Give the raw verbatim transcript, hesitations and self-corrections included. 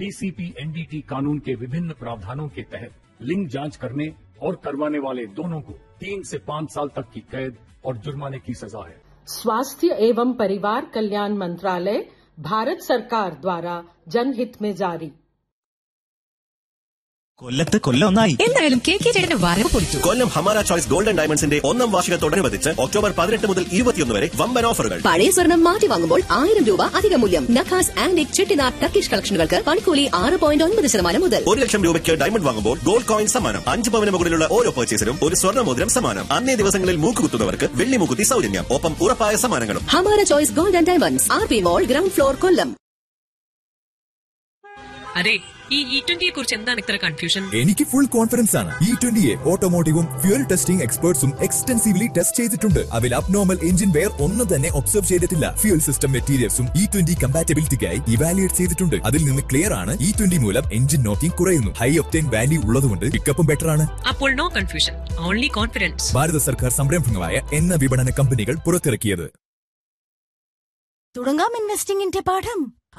ACP NDT कानून के विभिन्न प्रावधानों के तहत लिंग जांच करने और करवाने वाले दोनों को तीन से पाँच साल तक की कैद और जुर्माने की सजा है। स्वास्थ्य एवं परिवार कल्याण मंत्रालय, भारत सरकार द्वारा जनहित में जारी। കൊല്ലത്ത് കൊല്ലം ഒന്നായി. എന്തായാലും കെ കെ ചേട്ടന്റെ വരവ് പൊളിച്ചു. കൊല്ലം ഹമാര ചോയ്സ് ഗോൾഡൻ ഡയമണ്ട്സിന്റെ ഒന്നാം വാർഷികത്തോടനുബന്ധിച്ച് ഒക്ടോബർ പതിനെട്ട് മുതൽ ഇരുപത്തിയൊന്ന് വരെ വമ്പൻ ഓഫറുകൾ. പഴയ സ്വർണം മാറ്റി വാങ്ങുമ്പോൾ ആയിരം രൂപ അധിക മൂല്യം. നഖാസ് ആന്റിക് ചെട്ടിനാട് ടർക്കിഷ് കളക്ഷനുകൾക്ക് പണിക്കൂലി ആറ് പോയിന്റ് ഒൻപത് ശതമാനം മുതൽ. ഒരു ലക്ഷം രൂപയ്ക്ക് ഡയമണ്ട് വാങ്ങുമ്പോൾ ഗോൾഡ് കോയിൻ സമ്മാനം. അഞ്ച് പവന് മുകളിലുള്ള ഓരോ പർച്ചേസിനും ഒരു സ്വർണ്ണ മോതിരം സമ്മാനം. അന്നേ ദിവസങ്ങളിൽ മൂക്കുകുത്തുന്നവർക്ക് വെള്ളി മൂക്കുത്തി സൗജന്യം. ഒപ്പം ഉറപ്പായ സമ്മാനങ്ങളും. Hamara choice golden diamonds, R P മോൾ, ഗ്രൗണ്ട് ഫ്ലോർ, കൊല്ലം. അതെ, ഈ ഇ ട്വന്റിയെ കുറിച്ച് എന്താണ് ഇത്ര കൺഫ്യൂഷൻ? എനിക്ക് ഫുൾ കോൺഫിഡൻസ് ആണ്. E ട്വന്റിയെ ഓട്ടോമോട്ടീവും fuel testing എക്സ്പേർട്സും extensively test ചെയ്തിട്ടുണ്ട്. അതിൽ അബ്നോർമൽ എഞ്ചിൻ വെയർ ഒന്നും തന്നെ ഒബ്സർവ് ചെയ്തിട്ടില്ല. Fuel system മെറ്റീരിയൽസും E twenty കമ്പാറ്റബിലിറ്റിക്കായി evaluate ചെയ്തിട്ടുണ്ട്. അതിൽ നിന്ന് ക്ലിയർ ആണ് ഇ ട്വന്റി മൂലം എഞ്ചിൻ നോക്കിംഗ് കുറയുന്നു. ഹൈ ഒക്ടേൻ വാല്യൂ ഉള്ളതുകൊണ്ട് പിക്കപ്പും ബെറ്റർ ആണ്. അപ്പോൾ നോ കൺഫ്യൂഷൻ, ഓൺലി കോൺഫിഡൻസ്. ഭാരത സർക്കാർ സംരംഭങ്ങളായ എണ്ണ വിപണന കമ്പനികൾ പുറത്തിറക്കിയത്. തുടങ്ങാം ഇൻവെസ്റ്റിംഗിന്റെ പാഠം.